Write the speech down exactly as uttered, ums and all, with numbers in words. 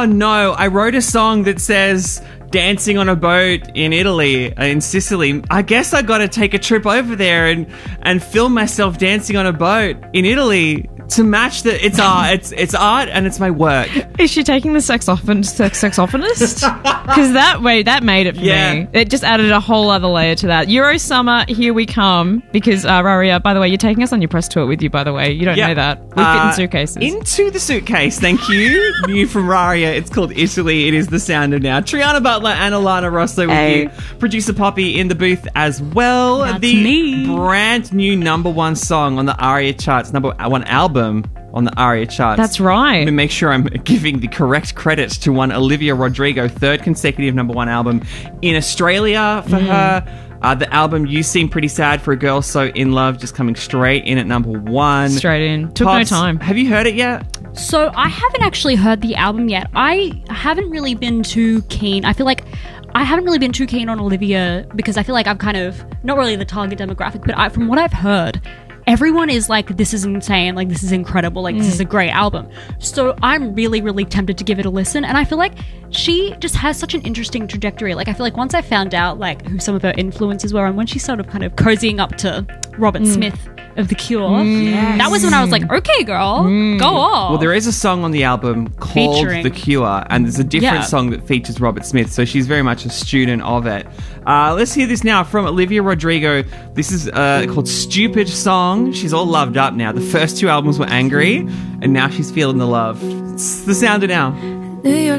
Oh, no. I wrote a song that says dancing on a boat in Italy, uh, in Sicily. I guess I got to take a trip over there and, and film myself dancing on a boat in Italy to match the... It's art. It's, it's art and it's my work. Is she taking the saxophon, sex, saxophonist? Because that way, that made it for Yeah. me. It just added a whole other layer to that. Euro Summer, here we come. Because, uh, Raria, by the way, you're taking us on your press tour with you, by the way. You don't Yeah. know that. We fit Uh, in suitcases. Into the suitcase, thank you. New from Raria. It's called Italy. It is the sound of now. Triana Butler and Alana Rosso with Hey. you. Producer Poppy in the booth as well. That's the me. brand new number one song on the Aria charts, number one album on the Aria charts. That's right. Let me make sure I'm giving the correct credit to one Olivia Rodrigo, third consecutive number one album in Australia for her. Uh, the album You Seem Pretty Sad for a Girl So In Love just coming straight in at number one. Straight in. Took Pops, no time. Have you heard it yet? So I haven't actually heard the album yet. I haven't really been too keen. I feel like I haven't really been too keen on Olivia because I feel like I'm kind of not really the target demographic, but I, from what I've heard, everyone is like, this is insane, like this is incredible, like this is a great album. So I'm really, really tempted to give it a listen. And I feel like she just has such an interesting trajectory. Like I feel like once I found out like who some of her influences were and when she started kind of cozying up to Robert Smith of The Cure, that was when I was like, okay, girl, go off. Well, there is a song on the album called Featuring. The Cure, and there's a different Yeah. song that features Robert Smith, so she's very much a student of it. Uh, let's hear this now from Olivia Rodrigo. This is uh, called Stupid Song. She's all loved up now. The first two albums were angry, and now she's feeling the love. It's the sound of now. New York